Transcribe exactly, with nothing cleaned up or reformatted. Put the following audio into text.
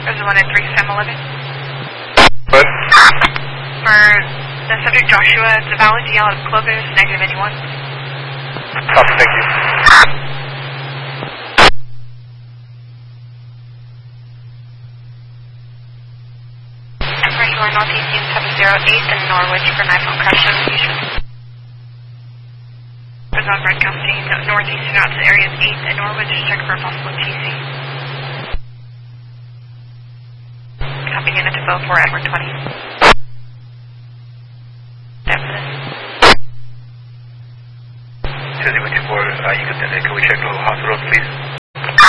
There's one at three seven eleven. What? For the subject Joshua, it's a valid D L at Clovis, negative anyone. Copy, thank you. Regular Northeast seven zero eight in Norwich for an iPhone crash notification. There's on Red County, northeastern out to areas eight in Norwich, check for a possible T C. Coming in at the four Edward twenty. two zero two four, uh, you can, can we check the hospital, please?